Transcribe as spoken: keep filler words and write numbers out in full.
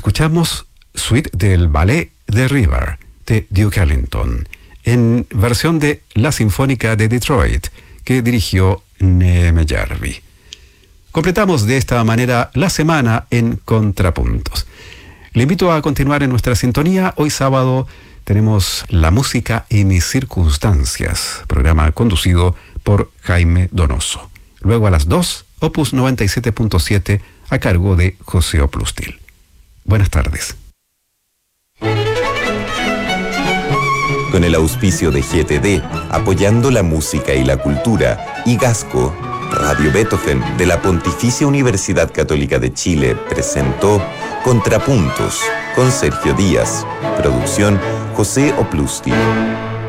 escuchamos Suite del Ballet de River, de Duke Ellington, en versión de La Sinfónica de Detroit, que dirigió Neeme Järvi. Completamos de esta manera la semana en Contrapuntos. Le invito a continuar en nuestra sintonía. Hoy sábado tenemos La Música y mis circunstancias, programa conducido por Jaime Donoso. Luego a las dos, Opus noventa y siete punto siete, a cargo de José Oplustil. Buenas tardes. Con el auspicio de G T D, apoyando la música y la cultura, y Gasco, Radio Beethoven de la Pontificia Universidad Católica de Chile presentó Contrapuntos con Sergio Díaz. Producción José Oplustil.